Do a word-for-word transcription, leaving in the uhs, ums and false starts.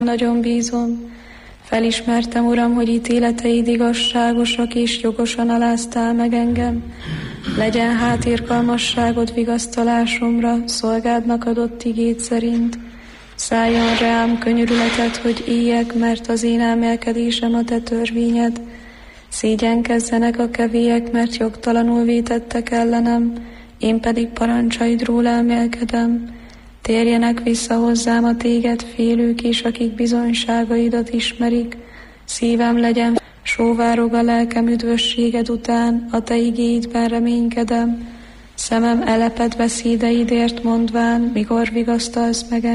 Nagyon bízom. Felismertem, Uram, hogy ítéleteid igazságosak, és jogosan aláztál meg engem. Legyen hát irgalmasságod vigasztalásomra, szolgádnak adott igéd szerint. Szálljon rám könyörületet, hogy éljek, mert az én emelkedésem a te törvényed. Szégyenkezzenek a kevélyek, mert jogtalanul vétettek ellenem, én pedig parancsaidról elmélkedem. Térjenek vissza hozzám a téged félők, és akik bizonyságaidat ismerik. Szívem legyen, sóvárog a lelkem üdvösséged után, a te igéidben reménykedem. Szemem eleped beszédeidért mondván, mikor vigasztalsz meg engem.